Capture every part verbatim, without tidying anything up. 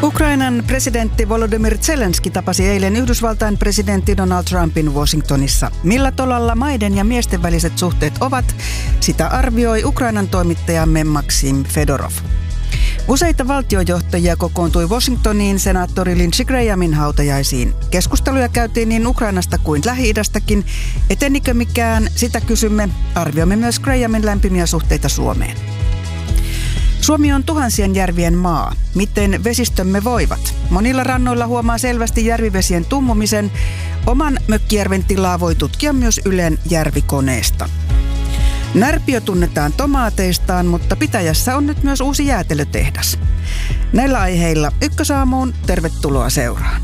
Ukrainan presidentti Volodymyr Zelenski tapasi eilen Yhdysvaltain presidentti Donald Trumpin Washingtonissa. Millä tolalla maiden ja miesten väliset suhteet ovat, sitä arvioi Ukrainan toimittajamme Maksim Fedorov. Useita valtiojohtajia kokoontui Washingtoniin senaattori Lindsey Grahamin hautajaisiin. Keskusteluja käytiin niin Ukrainasta kuin Lähi-idästäkin. Etenikö mikään, sitä kysymme. Arvioimme myös Grahamin lämpimiä suhteita Suomeen. Suomi on tuhansien järvien maa. Miten vesistömme voivat? Monilla rannoilla huomaa selvästi järvivesien tummumisen. Oman mökkijärven tilaa voi tutkia myös Ylen järvikoneesta. Närpiö tunnetaan tomaateistaan, mutta pitäjässä on nyt myös uusi jäätelötehdas. Näillä aiheilla Ykkösaamuun, tervetuloa seuraan.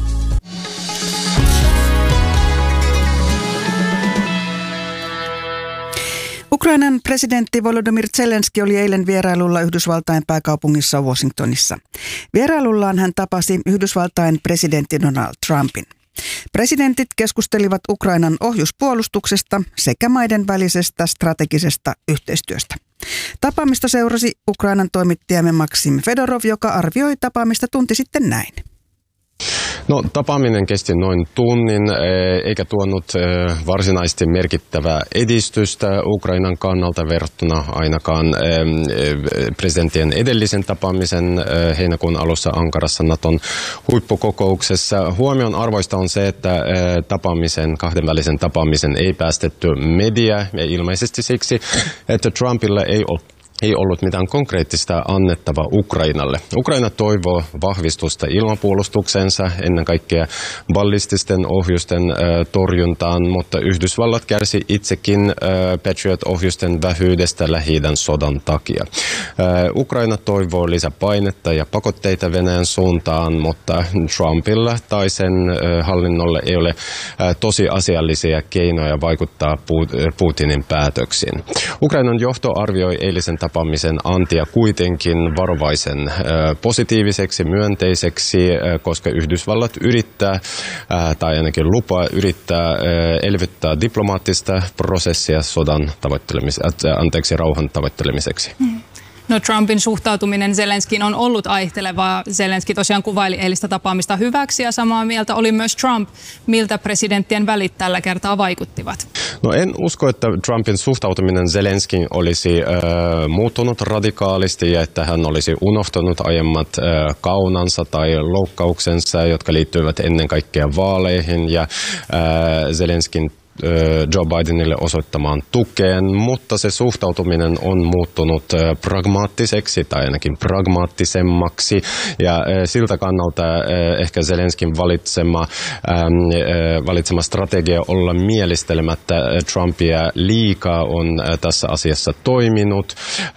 Ukrainan presidentti Volodymyr Zelenski oli eilen vierailulla Yhdysvaltain pääkaupungissa Washingtonissa. Vierailullaan hän tapasi Yhdysvaltain presidentti Donald Trumpin. Presidentit keskustelivat Ukrainan ohjuspuolustuksesta sekä maiden välisestä strategisesta yhteistyöstä. Tapaamista seurasi Ukrainan toimittajamme Maksim Fedorov, joka arvioi tapaamista tunti sitten näin. No, tapaaminen kesti noin tunnin, eikä tuonut varsinaisesti merkittävää edistystä Ukrainan kannalta verrattuna ainakaan presidenttien edellisen tapaamisen heinäkuun alussa Ankarassa Naton huippukokouksessa. Huomion arvoista on se, että tapaamisen, kahdenvälisen tapaamisen ei päästetty media, ilmeisesti siksi, että Trumpilla ei ole Ei ollut mitään konkreettista annettavaa Ukrainalle. Ukraina toivoo vahvistusta ilmapuolustuksensa, ennen kaikkea ballististen ohjusten äh, torjuntaan, mutta Yhdysvallat kärsi itsekin äh, Patriot-ohjusten vähyydestä Lähi-idän sodan takia. Äh, Ukraina toivoo lisäpainetta ja pakotteita Venäjän suuntaan, mutta Trumpilla tai sen äh, hallinnolle ei ole äh, tosiasiallisia keinoja vaikuttaa Putinin päätöksiin. Ukrainan johto arvioi eilisen tapaamisen antia kuitenkin varovaisen positiiviseksi, myönteiseksi, koska Yhdysvallat yrittää, tai ainakin lupaa yrittää elvyttää diplomaattista prosessia sodan tavoittelemiseksi, anteeksi, rauhan tavoittelemiseksi. Mm. No, Trumpin suhtautuminen Zelenskiin on ollut aihtelevaa. Zelenski tosiaan kuvaili eilistä tapaamista hyväksi ja samaa mieltä oli myös Trump. Miltä presidenttien välit tällä kertaa vaikuttivat? No, en usko, että Trumpin suhtautuminen Zelenskiin olisi äh, muuttunut radikaalisti ja että hän olisi unohtanut aiemmat äh, kaunansa tai loukkauksensa, jotka liittyvät ennen kaikkea vaaleihin ja äh, Zelenskin Joe Bidenille osoittamaan tukeen, mutta se suhtautuminen on muuttunut pragmaattiseksi tai ainakin pragmaattisemmaksi ja siltä kannalta ehkä Zelenskin valitsema, valitsema strategia olla mielistelemättä Trumpia liikaa on tässä asiassa toiminut.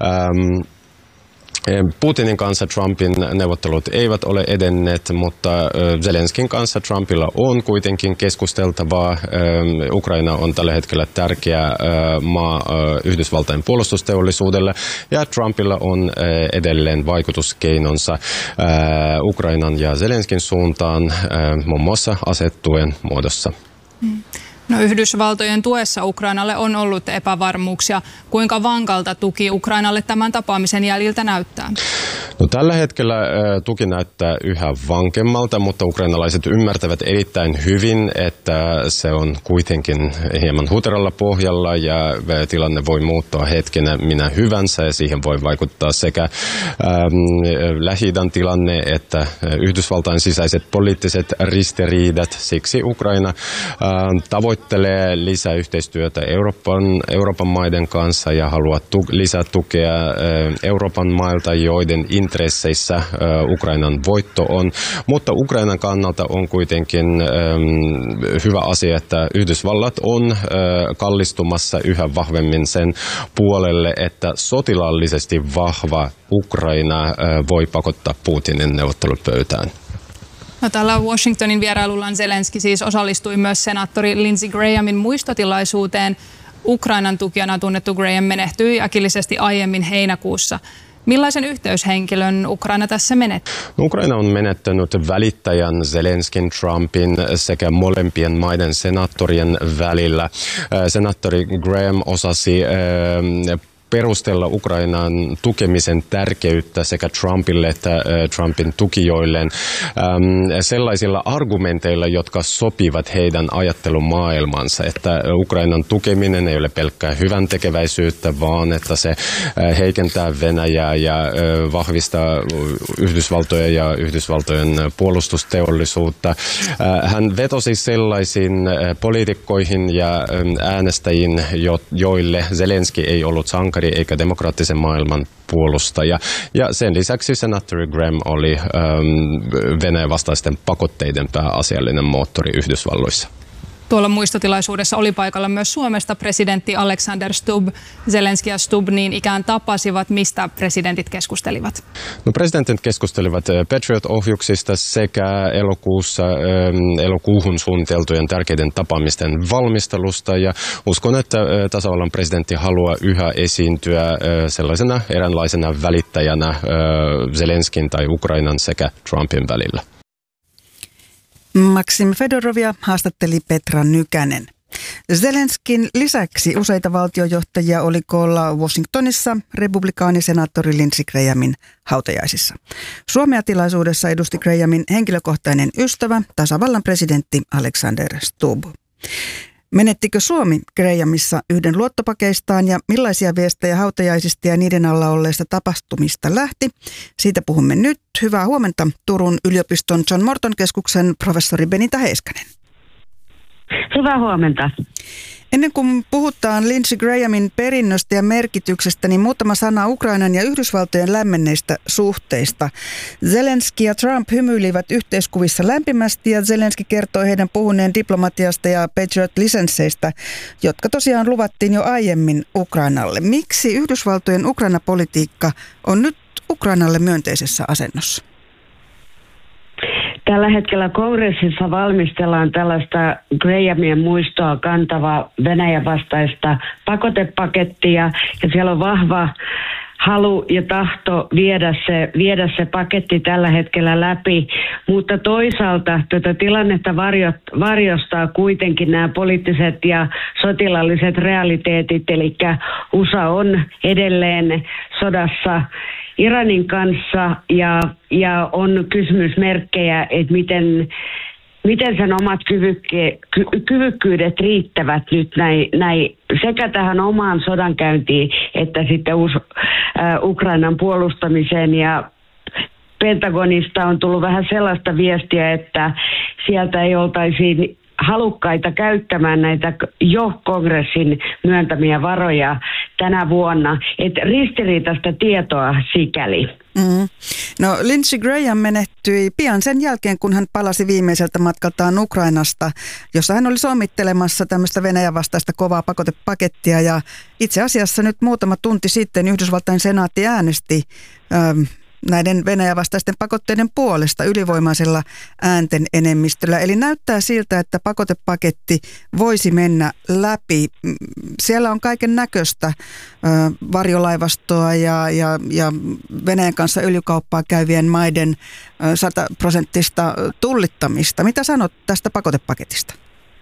Putinin kanssa Trumpin neuvottelut eivät ole edenneet, mutta Zelenskin kanssa Trumpilla on kuitenkin keskusteltavaa. Ukraina on tällä hetkellä tärkeä maa Yhdysvaltain puolustusteollisuudelle ja Trumpilla on edelleen vaikutuskeinonsa Ukrainan ja Zelenskin suuntaan muun muassa asetuen muodossa. Mm. No, Yhdysvaltojen tuessa Ukrainalle on ollut epävarmuuksia. Kuinka vankalta tuki Ukrainalle tämän tapaamisen jäljiltä näyttää? No, tällä hetkellä tuki näyttää yhä vankemmalta, mutta ukrainalaiset ymmärtävät erittäin hyvin, että se on kuitenkin hieman huteralla pohjalla ja tilanne voi muuttua hetkenä minä hyvänsä ja siihen voi vaikuttaa sekä ähm, Lähi-idän tilanne että Yhdysvaltain sisäiset poliittiset ristiriidat. Siksi Ukraina ähm, tavoittelee lisää yhteistyötä Euroopan, Euroopan maiden kanssa ja haluaa tu- lisää tukea äh, Euroopan mailta, joiden intresseissä äh, Ukrainan voitto on, mutta Ukrainan kannalta on kuitenkin ähm, hyvä asia, että Yhdysvallat on äh, kallistumassa yhä vahvemmin sen puolelle, että sotilaallisesti vahva Ukraina äh, voi pakottaa Putinin neuvottelupöytään. No, tällä Washingtonin vierailullaan Zelenski siis osallistui myös senaattori Lindsey Grahamin muistotilaisuuteen. Ukrainan tukijana tunnettu Graham menehtyi äkillisesti aiemmin heinäkuussa. Millaisen yhteyshenkilön Ukraina tässä menettää? Ukraina on menettänyt välittäjän Zelenskin, Trumpin sekä molempien maiden senaattorien välillä. Senaattori Graham osasi perustella Ukrainan tukemisen tärkeyttä sekä Trumpille että Trumpin tukijoille sellaisilla argumenteilla, jotka sopivat heidän ajattelumaailmansa, että Ukrainan tukeminen ei ole pelkkää hyvän tekeväisyyttä, vaan että se heikentää Venäjää ja vahvistaa Yhdysvaltoja ja Yhdysvaltojen puolustusteollisuutta. Hän vetosi sellaisiin poliitikkoihin ja äänestäjiin, joille Zelenski ei ollut sankari eikä demokraattisen maailman puolustaja. Ja sen lisäksi senaattori Graham oli ähm, Venäjän vastaisten pakotteiden pääasiallinen moottori Yhdysvalloissa. Tuolla muistotilaisuudessa oli paikalla myös Suomesta presidentti Alexander Stubb. Zelenski ja Stubb niin ikään tapasivat. Mistä presidentit keskustelivat? No, presidentit keskustelivat Patriot-ohjuksista sekä elokuussa, elokuuhun suunniteltujen tärkeiden tapaamisten valmistelusta. Ja uskon, että tasavallan presidentti haluaa yhä esiintyä sellaisena eräänlaisena välittäjänä Zelenskin tai Ukrainan sekä Trumpin välillä. Maksim Fedorovia haastatteli Petra Nykänen. Zelenskin lisäksi useita valtiojohtajia oli koolla Washingtonissa republikaanisenaattori Lindsey Grahamin hautajaisissa. Suomea tilaisuudessa edusti Grahamin henkilökohtainen ystävä, tasavallan presidentti Alexander Stubb. Menettikö Suomi Grahamissa yhden luottopakeistaan ja millaisia viestejä hautajaisista ja niiden alla olleista tapahtumista lähti? Siitä puhumme nyt. Hyvää huomenta Turun yliopiston John Morton keskuksen professori Benita Heiskanen. Hyvää huomenta. Ennen kuin puhutaan Lindsey Grahamin perinnöstä ja merkityksestä, niin muutama sana Ukrainan ja Yhdysvaltojen lämmenneistä suhteista. Zelenski ja Trump hymyilivät yhteiskuvissa lämpimästi ja Zelenski kertoi heidän puhuneen diplomatiasta ja Patriot-lisensseistä, jotka tosiaan luvattiin jo aiemmin Ukrainalle. Miksi Yhdysvaltojen Ukraina-politiikka on nyt Ukrainalle myönteisessä asennossa? Tällä hetkellä kongressissa valmistellaan tällaista Grahamien muistoa kantavaa Venäjän vastaista pakotepakettia, ja siellä on vahva halu ja tahto viedä se, viedä se paketti tällä hetkellä läpi, mutta toisaalta tätä tilannetta varjo, varjostaa kuitenkin nämä poliittiset ja sotilaalliset realiteetit, eli U S A on edelleen sodassa Iranin kanssa ja, ja on kysymysmerkkejä, että miten, miten sen omat kyvykky, ky, kyvykkyydet riittävät nyt näin, näin sekä tähän omaan sodankäyntiin että sitten us, äh, Ukrainan puolustamiseen. Ja Pentagonista on tullut vähän sellaista viestiä, että sieltä ei oltaisi halukkaita käyttämään näitä jo kongressin myöntämiä varoja tänä vuonna. Että ristiriitaista tietoa sikäli. Mm. No, Lindsey Graham menehtyi pian sen jälkeen, kun hän palasi viimeiseltä matkaltaan Ukrainasta, jossa hän oli sommittelemassa tämmöistä Venäjän vastaista kovaa pakotepakettia. Ja itse asiassa nyt muutama tunti sitten Yhdysvaltain senaatti äänesti ähm, näiden Venäjän vastaisten pakotteiden puolesta ylivoimaisella äänten enemmistöllä. Eli näyttää siltä, että pakotepaketti voisi mennä läpi. Siellä on kaiken näköistä varjolaivastoa ja, ja, ja Venäjän kanssa öljykauppaa käyvien maiden sataprosenttista tullittamista. Mitä sanot tästä pakotepaketista?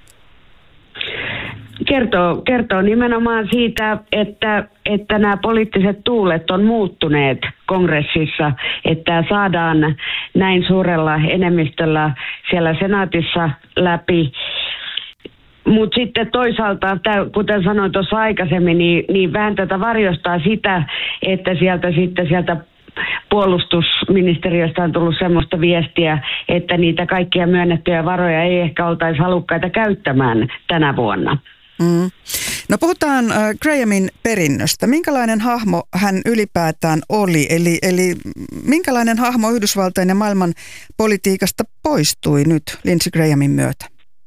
Kertoo, kertoo nimenomaan siitä, että, että nämä poliittiset tuulet on muuttuneet kongressissa, että saadaan näin suurella enemmistöllä siellä senaatissa läpi. Mutta sitten toisaalta, kuten sanoin tuossa aikaisemmin, niin, niin vähän tätä varjostaa sitä, että sieltä sitten sieltä puolustusministeriöstä on tullut semmoista viestiä, että niitä kaikkia myönnettyjä varoja ei ehkä oltaisi halukkaita käyttämään tänä vuonna. Mm. No, puhutaan äh, Grahamin perinnöstä. Minkälainen hahmo hän ylipäätään oli? Eli, eli minkälainen hahmo Yhdysvaltain ja maailman politiikasta poistui nyt Lindsey Grahamin myötä?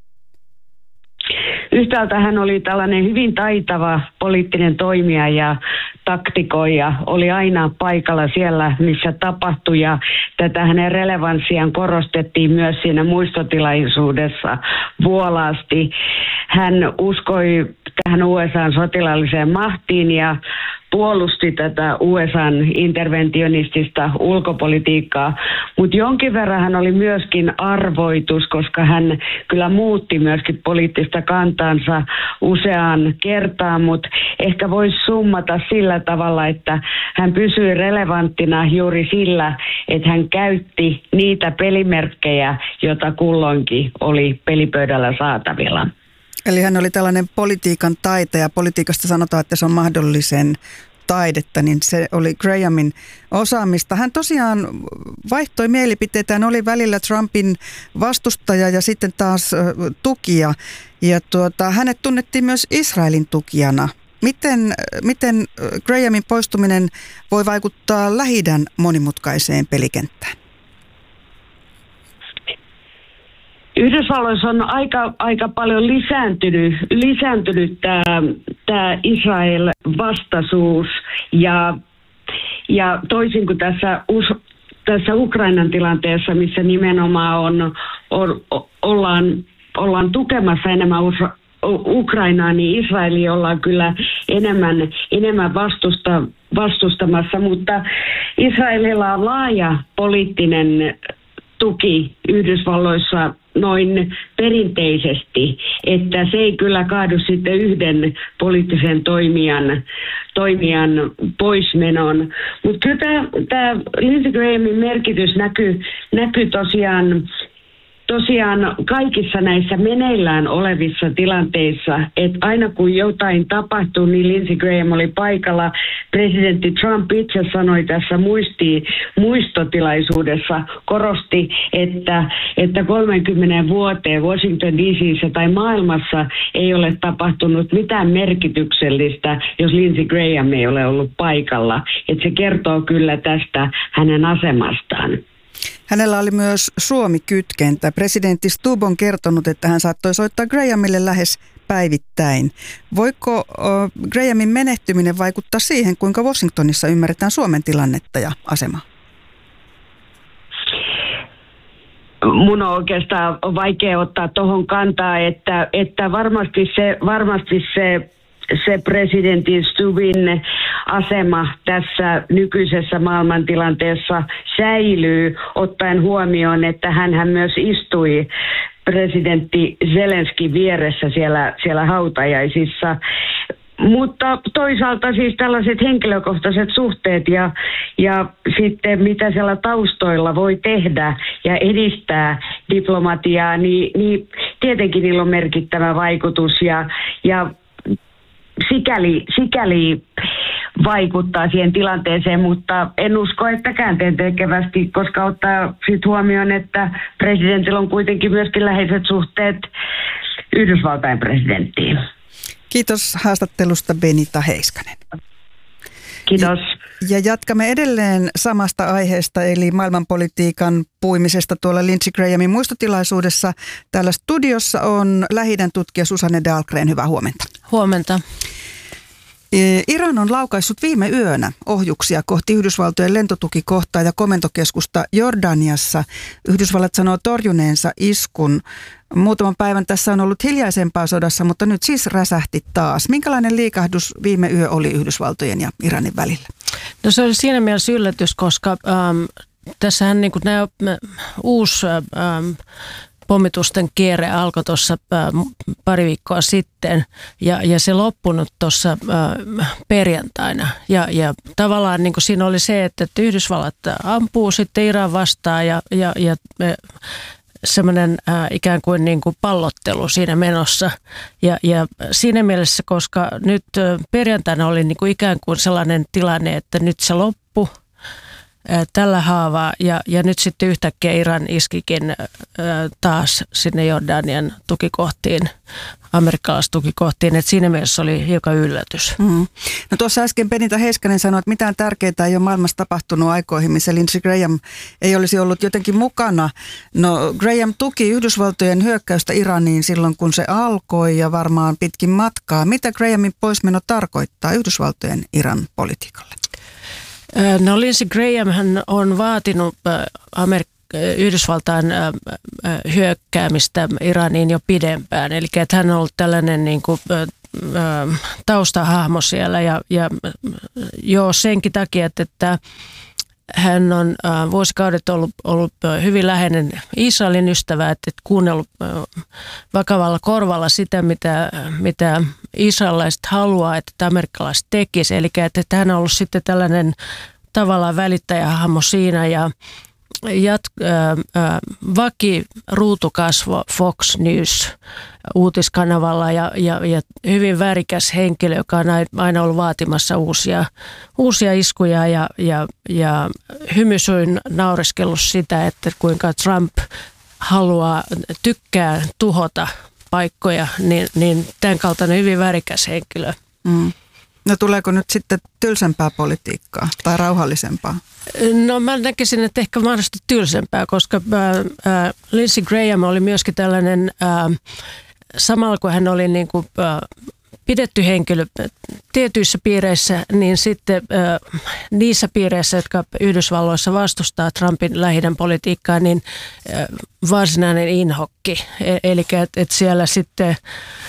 Yhtäältä hän oli tällainen hyvin taitava poliittinen toimija ja taktikoija, oli aina paikalla siellä, missä tapahtui, ja tätä hänen relevanssiaan korostettiin myös siinä muistotilaisuudessa vuolaasti. Hän uskoi tähän U S A:n sotilaalliseen mahtiin ja puolusti tätä U S A:n interventionistista ulkopolitiikkaa, mutta jonkin verran hän oli myöskin arvoitus, koska hän kyllä muutti myöskin poliittista kantansa useaan kertaan, mutta ehkä voisi summata sillä tavalla, että hän pysyi relevanttina juuri sillä, että hän käytti niitä pelimerkkejä, joita kulloinkin oli pelipöydällä saatavilla. Eli hän oli tällainen politiikan taitaja. Politiikasta sanotaan, että se on mahdollisen taidetta, niin se oli Grahamin osaamista. Hän tosiaan vaihtoi mielipiteitään, oli välillä Trumpin vastustaja ja sitten taas tukija. Ja tuota, hänet tunnettiin myös Israelin tukijana. Miten, miten Grahamin poistuminen voi vaikuttaa Lähi-idän monimutkaiseen pelikenttään? Yhdysvalloissa on aika, aika paljon lisääntynyt, lisääntynyt tämä, tämä Israel-vastaisuus ja, ja toisin kuin tässä, tässä Ukrainan tilanteessa, missä nimenomaan on, on, ollaan, ollaan tukemassa enemmän Ukrainaa, niin Israeli ollaan kyllä enemmän, enemmän vastusta, vastustamassa, mutta Israelilla on laaja poliittinen tuki Yhdysvalloissa noin perinteisesti, että se ei kyllä kaadu sitten yhden poliittisen toimijan, toimijan poismenon. Mutta kyllä tämä Lindsey Grahamin merkitys näkyy, näkyy tosiaan, tosiaan kaikissa näissä meneillään olevissa tilanteissa, että aina kun jotain tapahtuu, niin Lindsey Graham oli paikalla. Presidentti Trump itse sanoi tässä muisti, muistotilaisuudessa, korosti, että, että kolmekymmentä vuoteen Washington D C:ssä tai maailmassa ei ole tapahtunut mitään merkityksellistä, jos Lindsey Graham ei ole ollut paikalla. Että se kertoo kyllä tästä hänen asemastaan. Hänellä oli myös Suomi-kytkentä. Presidentti Stubb on kertonut, että hän saattoi soittaa Grahamille lähes päivittäin. Voiko uh, Grahamin menehtyminen vaikuttaa siihen, kuinka Washingtonissa ymmärretään Suomen tilannetta ja asemaa? Mun on oikeastaan vaikea ottaa tuohon kantaa, että, että varmasti se, varmasti se se presidentin Stubbin asema tässä nykyisessä maailmantilanteessa säilyy, ottaen huomioon, että hänhän myös istui presidentti Zelenskin vieressä siellä, siellä hautajaisissa. Mutta toisaalta siis tällaiset henkilökohtaiset suhteet ja, ja sitten mitä siellä taustoilla voi tehdä ja edistää diplomatiaa, niin, niin tietenkin niillä on merkittävä vaikutus ja, ja Sikäli, sikäli vaikuttaa siihen tilanteeseen, mutta en usko, että käänteentekevästi, koska ottaa sitten huomioon, että presidentillä on kuitenkin myöskin läheiset suhteet Yhdysvaltain presidenttiin. Kiitos haastattelusta Benita Heiskanen. Kiitos. Ja jatkamme edelleen samasta aiheesta, eli maailmanpolitiikan puimisesta tuolla Lindsey Grahamin muistotilaisuudessa. Täällä studiossa on Lähi-idän tutkija Susanne Dahlgren. Hyvää huomenta. Huomenta. Iran on laukaissut viime yönä ohjuksia kohti Yhdysvaltojen lentotukikohtaa ja komentokeskusta Jordaniassa. Yhdysvallat sanoo torjuneensa iskun. Muutaman päivän tässä on ollut hiljaisempaa sodassa, mutta nyt siis räsähti taas. Minkälainen liikahdus viime yö oli Yhdysvaltojen ja Iranin välillä? No se oli siinä mielessä yllätys, koska ähm, tässähän niin kuin nämä uusi ähm, pommitusten kierre alkoi tuossa äh, pari viikkoa sitten ja, ja se loppunut tuossa äh, perjantaina. Ja, ja tavallaan niin kuin siinä oli se, että, että Yhdysvallat ampuu sitten Iran vastaan ja, ja, ja äh, semmoinen äh, ikään kuin, niin kuin pallottelu siinä menossa. Ja, ja siinä mielessä, koska nyt äh, perjantaina oli niin kuin ikään kuin sellainen tilanne, että nyt se loppui äh, tällä haavaa. Ja, ja nyt sitten yhtäkkiä Iran iskikin äh, taas sinne Jordanian tukikohtiin, amerikkalaistukikohtiin. Että siinä mielessä oli hiukan yllätys. Mm. No tuossa äsken Benita Heiskanen sanoi, että mitään tärkeää ei ole maailmassa tapahtunut aikoihin, missä Lindsey Graham ei olisi ollut jotenkin mukana. No Graham tuki Yhdysvaltojen hyökkäystä Iraniin silloin, kun se alkoi ja varmaan pitkin matkaa. Mitä Grahamin poismeno tarkoittaa Yhdysvaltojen Iran politiikalle? No Lindsey Graham hän on vaatinut Amerikkaan Yhdysvaltain hyökkäämistä Iraniin jo pidempään. Eli että hän on ollut tällainen niin kuin äh, taustahahmo siellä ja, ja joo senkin takia, että, että hän on äh, vuosikaudet ollut, ollut hyvin läheinen Israelin ystävä, että, että kuunnellut äh, vakavalla korvalla sitä, mitä, mitä israelilaiset haluaa, että amerikkalaiset tekisivät. Eli että, että hän on ollut sitten tällainen tavallaan välittäjähahmo siinä ja jat, äh, äh, vaki ruutukasvo Fox News uutiskanavalla ja, ja, ja hyvin värikäs henkilö, joka on aina ollut vaatimassa uusia, uusia iskuja ja, ja, ja hymysuin naureskellut sitä, että kuinka Trump haluaa, tykkää tuhota paikkoja, niin, niin tämän kaltainen hyvin värikäs henkilö. Mm. No tuleeko nyt sitten tylsempää politiikkaa tai rauhallisempaa? No mä näkisin, että ehkä mahdollisesti tylsempää, koska äh, äh, Lindsey Graham oli myöskin tällainen, äh, samalla kun hän oli niin kuin, äh, pidetty henkilö tietyissä piireissä, niin sitten äh, niissä piireissä, jotka Yhdysvalloissa vastustaa Trumpin Lähi-idän politiikkaa, niin äh, varsinainen inhokki. E- eli että et siellä sitten äh,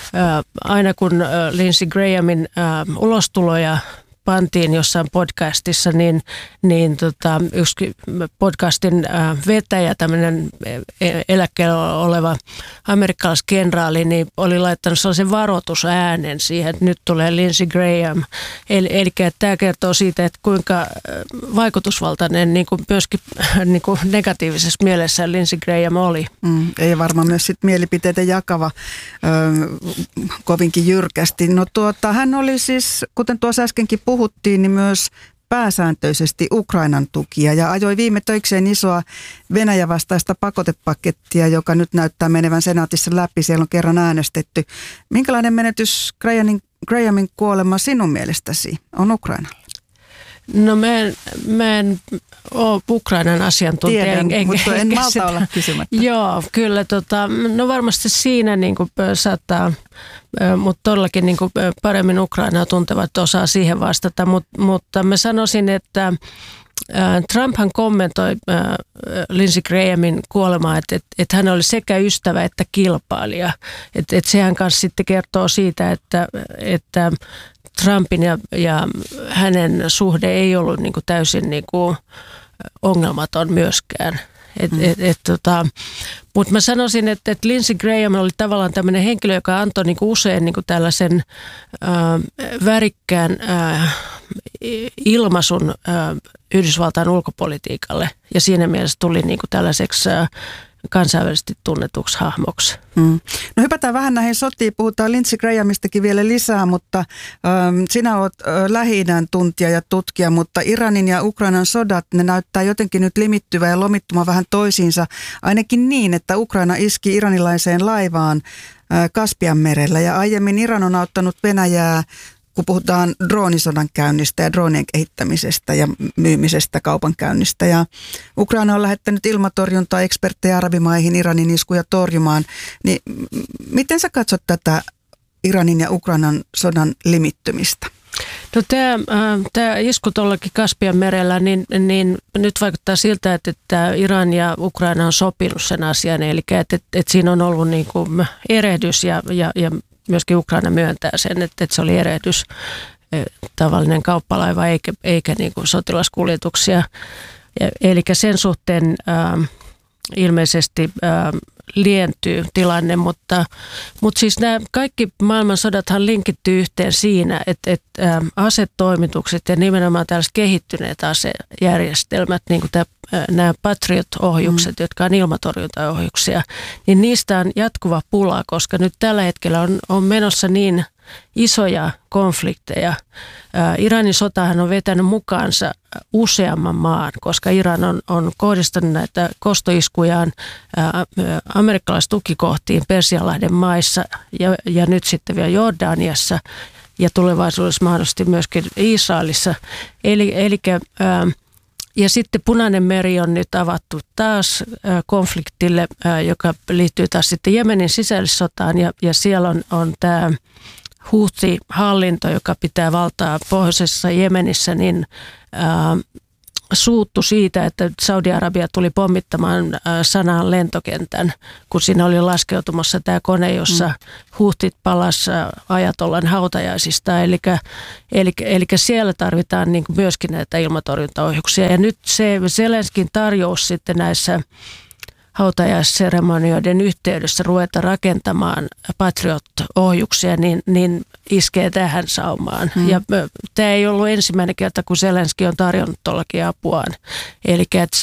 aina kun äh, Lindsey Grahamin äh, ulostuloja pantiin jossain podcastissa, niin, niin tota, yksi podcastin äh, vetäjä, tämmöinen eläkkeellä oleva amerikkalaiskenraali, niin oli laittanut sellaisen varoitusäänen siihen, että nyt tulee Lindsey Graham. Eli, eli tämä kertoo siitä, että kuinka vaikutusvaltainen niin kuin myöskin niin kuin negatiivisessa mielessä Lindsey Graham oli. Mm, ei varmaan myös sit mielipiteitä jakava ö, kovinkin jyrkästi. No tuota, hän oli siis, kuten tuossa äskenkin puhuttiin, niin myös pääsääntöisesti Ukrainan tukia ja ajoi viime töikseen isoa Venäjä vastaista pakotepakettia, joka nyt näyttää menevän senaatissa läpi. Siellä on kerran äänestetty. Minkälainen menetys Grahamin, Grahamin kuolema sinun mielestäsi on Ukrainalla? No mä en, mä en ole Ukrainan asiantuntija. Tiedän, en, mutta en malta olla kysymättä. Joo, kyllä. Tota, no varmasti siinä niin kuin, saattaa, mutta todellakin niin kuin, paremmin Ukrainaa tuntevat osaa siihen vastata. Mut, mutta mä sanoisin, että Trumphan kommentoi Lindsey Grahamin kuolemaa, että, että, että hän oli sekä ystävä että kilpailija. Että, että sehän kanssa sitten kertoo siitä, että, että Trumpin ja, ja hänen suhde ei ollut niin kuin täysin niin kuin ongelmaton myöskään. Et, mm. et, et, tota, mutta mä sanoisin, että, että Lindsey Graham oli tavallaan tämmöinen henkilö, joka antoi niin kuin usein niin kuin tällaisen äh, värikkään äh, ilmaisun äh, Yhdysvaltain ulkopolitiikalle. Ja siinä mielessä tuli niin kuin tällaiseksi äh, kansainvälisesti tunnetuksi hahmoksi. Hmm. No hypätään vähän näihin sotiin. Puhutaan Lindsey Grahamistakin vielä lisää, mutta ähm, sinä olet äh, Lähi-idän tuntija ja tutkija, mutta Iranin ja Ukrainan sodat, ne näyttää jotenkin nyt limittyvän ja lomittumaan vähän toisiinsa. Ainakin niin, että Ukraina iski iranilaiseen laivaan äh, Kaspianmerellä ja aiemmin Iran on auttanut Venäjää, kun puhutaan droonisodan käynnistä ja droonien kehittämisestä ja myymisestä, kaupankäynnistä. Ja Ukraina on lähettänyt ilmatorjuntaa eksperttejä arabimaihin Iranin iskuja torjumaan. Niin miten sä katsot tätä Iranin ja Ukrainan sodan limittymistä? No tämä, tämä isku tuollakin Kaspian merellä, niin, niin nyt vaikuttaa siltä, että, että Iran ja Ukraina on sopinut sen asian. Eli että, että, että siinä on ollut niin kuin erehdys ja, ja, ja myöskin Ukraina myöntää sen, että, että se oli erehdys, tavallinen kauppalaiva eikä, eikä niin kuin sotilaskuljetuksia. Ja, eli sen suhteen äh, ilmeisesti äh, lientyy tilanne, mutta, mutta siis nämä kaikki maailmansodathan linkittyy yhteen siinä, että, että äh, asetoimitukset ja nimenomaan tällaiset kehittyneet asejärjestelmät, niin kuin tämä, äh, nämä Patriot-ohjukset, mm. jotka on ilmatorjuntaohjuksia, niin niistä on jatkuva pula, koska nyt tällä hetkellä on, on menossa niin isoja konflikteja. Iranin sotahan on vetänyt mukaansa useamman maan, koska Iran on, on kohdistanut näitä kostoiskujaan amerikkalaistukikohtiin Persianlahden maissa ja, ja nyt sitten vielä Jordaniassa ja tulevaisuudessa mahdollisesti myöskin Israelissa. Eli, eli ja sitten Punainen meri on nyt avattu taas konfliktille, joka liittyy taas sitten Jemenin sisällissotaan ja, ja siellä on, on tämä Houthi-hallinto, joka pitää valtaa pohjoisessa Jemenissä, niin ää, suuttu siitä, että Saudi-Arabia tuli pommittamaan Sanaan lentokentän, kun siinä oli laskeutumassa tämä kone, jossa mm. huhtit palas ajatollan hautajaisista. Eli, eli, eli siellä tarvitaan niin kuin myöskin näitä ilmatorjuntaohjuksia. Ja nyt se Zelenskin tarjous sitten näissä hautajaisseremonioiden yhteydessä ruveta rakentamaan Patriot-ohjuksia, niin, niin iskee tähän saumaan. Hmm. Ja tämä ei ollut ensimmäinen kerta, kun Zelenski on tarjonnut tuollakin apuaan. Eli että